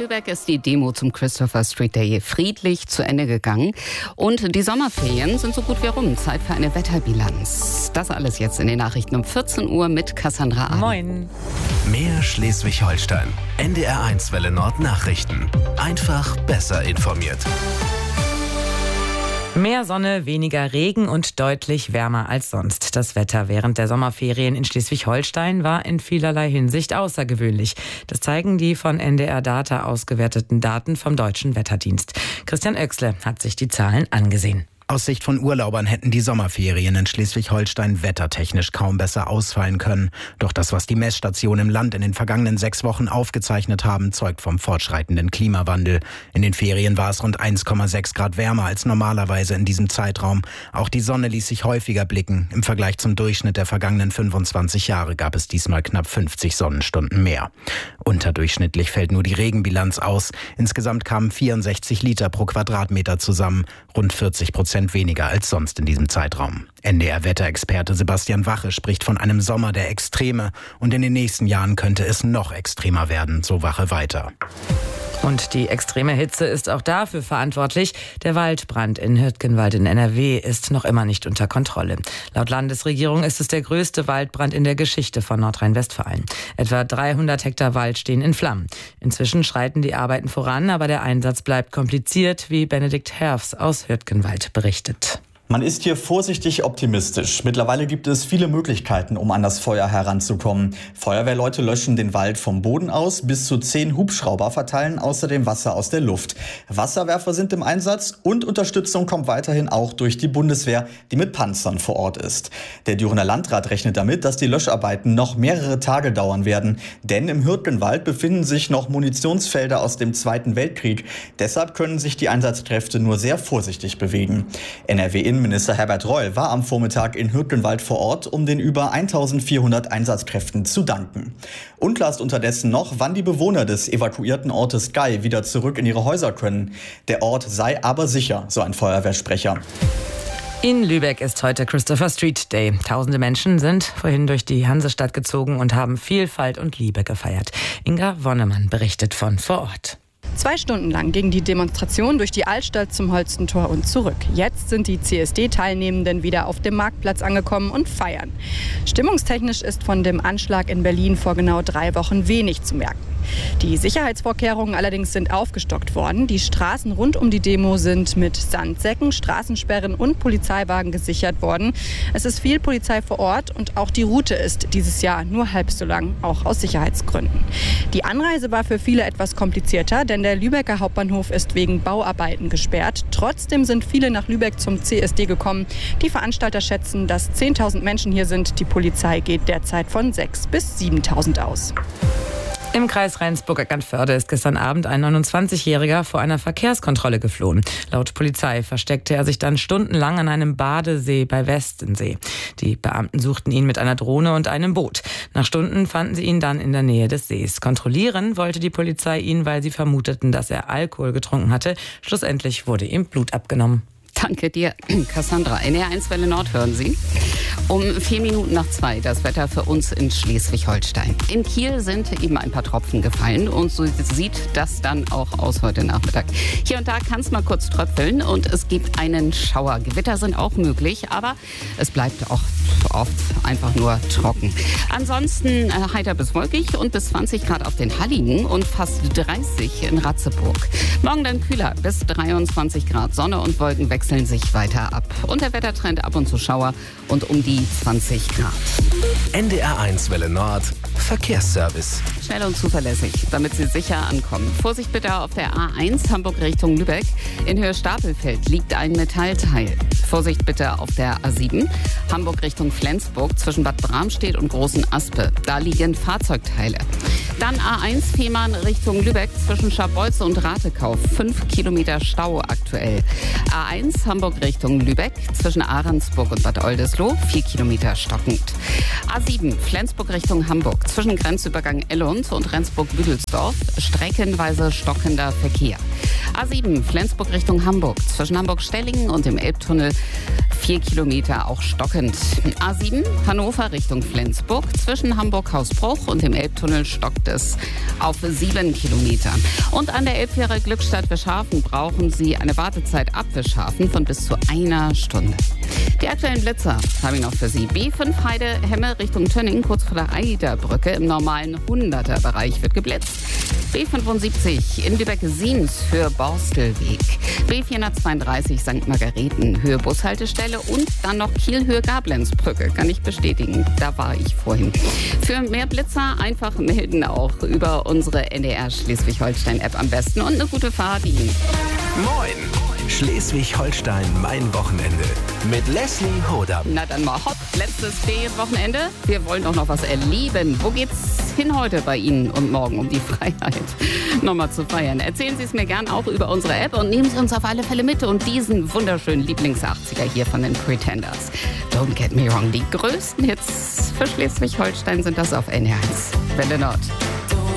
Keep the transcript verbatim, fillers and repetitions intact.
Lübeck ist die Demo zum Christopher Street Day friedlich zu Ende gegangen. Und die Sommerferien sind so gut wie rum. Zeit für eine Wetterbilanz. Das alles jetzt in den Nachrichten um vierzehn Uhr mit Cassandra Ahn. Moin. Mehr Schleswig-Holstein. N D R eins Welle Nord Nachrichten. Einfach besser informiert. Mehr Sonne, weniger Regen und deutlich wärmer als sonst. Das Wetter während der Sommerferien in Schleswig-Holstein war in vielerlei Hinsicht außergewöhnlich. Das zeigen die von N D R Data ausgewerteten Daten vom Deutschen Wetterdienst. Christian Oechsle hat sich die Zahlen angesehen. Aus Sicht von Urlaubern hätten die Sommerferien in Schleswig-Holstein wettertechnisch kaum besser ausfallen können. Doch das, was die Messstationen im Land in den vergangenen sechs Wochen aufgezeichnet haben, zeugt vom fortschreitenden Klimawandel. In den Ferien war es rund eins Komma sechs Grad wärmer als normalerweise in diesem Zeitraum. Auch die Sonne ließ sich häufiger blicken. Im Vergleich zum Durchschnitt der vergangenen fünfundzwanzig Jahre gab es diesmal knapp fünfzig Sonnenstunden mehr. Unterdurchschnittlich fällt nur die Regenbilanz aus. Insgesamt kamen vierundsechzig Liter pro Quadratmeter zusammen, rund vierzig Prozent weniger als sonst in diesem Zeitraum. N D R-Wetterexperte Sebastian Wache spricht von einem Sommer der Extreme und in den nächsten Jahren könnte es noch extremer werden, so Wache weiter. Und die extreme Hitze ist auch dafür verantwortlich. Der Waldbrand in Hürtgenwald in N R W ist noch immer nicht unter Kontrolle. Laut Landesregierung ist es der größte Waldbrand in der Geschichte von Nordrhein-Westfalen. Etwa dreihundert Hektar Wald stehen in Flammen. Inzwischen schreiten die Arbeiten voran, aber der Einsatz bleibt kompliziert, wie Benedikt Herfs aus Hürtgenwald berichtet. Man ist hier vorsichtig optimistisch. Mittlerweile gibt es viele Möglichkeiten, um an das Feuer heranzukommen. Feuerwehrleute löschen den Wald vom Boden aus, bis zu zehn Hubschrauber verteilen außerdem Wasser aus der Luft. Wasserwerfer sind im Einsatz und Unterstützung kommt weiterhin auch durch die Bundeswehr, die mit Panzern vor Ort ist. Der Dürener Landrat rechnet damit, dass die Löscharbeiten noch mehrere Tage dauern werden. Denn im Hürtgenwald befinden sich noch Munitionsfelder aus dem Zweiten Weltkrieg. Deshalb können sich die Einsatzkräfte nur sehr vorsichtig bewegen. N R W Innenminister Herbert Reul war am Vormittag in Hürtgenwald vor Ort, um den über eintausendvierhundert Einsatzkräften zu danken. Unklar ist unterdessen noch, wann die Bewohner des evakuierten Ortes Gei wieder zurück in ihre Häuser können. Der Ort sei aber sicher, so ein Feuerwehrsprecher. In Lübeck ist heute Christopher Street Day. Tausende Menschen sind vorhin durch die Hansestadt gezogen und haben Vielfalt und Liebe gefeiert. Inga Wonnemann berichtet von vor Ort. Zwei Stunden lang ging die Demonstration durch die Altstadt zum Holstentor und zurück. Jetzt sind die C S D-Teilnehmenden wieder auf dem Marktplatz angekommen und feiern. Stimmungstechnisch ist von dem Anschlag in Berlin vor genau drei Wochen wenig zu merken. Die Sicherheitsvorkehrungen allerdings sind aufgestockt worden. Die Straßen rund um die Demo sind mit Sandsäcken, Straßensperren und Polizeiwagen gesichert worden. Es ist viel Polizei vor Ort und auch die Route ist dieses Jahr nur halb so lang, auch aus Sicherheitsgründen. Die Anreise war für viele etwas komplizierter, denn der Lübecker Hauptbahnhof ist wegen Bauarbeiten gesperrt. Trotzdem sind viele nach Lübeck zum C S D gekommen. Die Veranstalter schätzen, dass zehntausend Menschen hier sind. Die Polizei geht derzeit von sechstausend bis siebentausend aus. Im Kreis Rendsburg-Eckernförde ist gestern Abend ein neunundzwanzigjähriger vor einer Verkehrskontrolle geflohen. Laut Polizei versteckte er sich dann stundenlang an einem Badesee bei Westensee. Die Beamten suchten ihn mit einer Drohne und einem Boot. Nach Stunden fanden sie ihn dann in der Nähe des Sees. Kontrollieren wollte die Polizei ihn, weil sie vermuteten, dass er Alkohol getrunken hatte. Schlussendlich wurde ihm Blut abgenommen. Danke dir, Cassandra. N D R eins Welle Nord hören Sie. Um vier Minuten nach zwei das Wetter für uns in Schleswig-Holstein. In Kiel sind eben ein paar Tropfen gefallen und so sieht das dann auch aus heute Nachmittag. Hier und da kann es mal kurz tröpfeln und es gibt einen Schauer. Gewitter sind auch möglich, aber es bleibt auch oft einfach nur trocken. Ansonsten äh, heiter bis wolkig und bis zwanzig Grad auf den Halligen und fast dreißig in Ratzeburg. Morgen dann kühler bis dreiundzwanzig Grad. Sonne und Wolken wechseln sich weiter ab. Und der Wettertrend ab und zu Schauer und um die zwanzig Grad. N D R eins Welle Nord Verkehrsservice. Schnell und zuverlässig, damit Sie sicher ankommen. Vorsicht bitte auf der A eins Hamburg Richtung Lübeck. In Höhe Stapelfeld liegt ein Metallteil. Vorsicht bitte auf der A sieben Hamburg Richtung Flensburg zwischen Bad Bramstedt und Großen Aspe. Da liegen Fahrzeugteile. Dann A eins Fehmarn Richtung Lübeck zwischen Scharbeutze und Ratekau. Fünf Kilometer Stau aktuell. A eins Hamburg Richtung Lübeck zwischen Ahrensburg und Bad Oldesloe. Vier Kilometer stockend. A sieben Flensburg Richtung Hamburg zwischen Grenzübergang Ellund und Rendsburg-Büdelsdorf. Streckenweise stockender Verkehr. A sieben Flensburg Richtung Hamburg zwischen Hamburg-Stellingen und dem Elbtunnel. vier Kilometer, auch stockend. A sieben, Hannover Richtung Flensburg. Zwischen Hamburg-Hausbruch und dem Elbtunnel stockt es auf sieben Kilometer. Und an der Elbfähre Glückstadt-Wischhafen brauchen Sie eine Wartezeit ab Wischhafen von bis zu einer Stunde. Die aktuellen Blitzer habe ich noch für Sie. B fünf Heide-Hemme Richtung Tönning, kurz vor der Eiderbrücke. Im normalen hunderter-Bereich wird geblitzt. B fünfundsiebzig in Lübeck-Siems für Borstelweg. B vierhundertzweiunddreißig Sankt Margareten Höhe Bushaltestelle und dann noch Kiel Höhe Gablenzbrücke. Kann ich bestätigen, da war ich vorhin. Für mehr Blitzer einfach melden, auch über unsere N D R Schleswig-Holstein-App am besten. Und eine gute Fahrt Ihnen. Moin! Schleswig-Holstein, mein Wochenende. Mit Leslie Hodam. Na dann mal hopp, letztes Ferienwochenende. Wir wollen auch noch was erleben. Wo geht's hin heute bei Ihnen und morgen, um die Freiheit nochmal zu feiern? Erzählen Sie es mir gern auch über unsere App und nehmen Sie uns auf alle Fälle mit und diesen wunderschönen Lieblings-achtziger hier von den Pretenders. Don't get me wrong, die größten Hits für Schleswig-Holstein sind das auf N R eins. Welle Nord.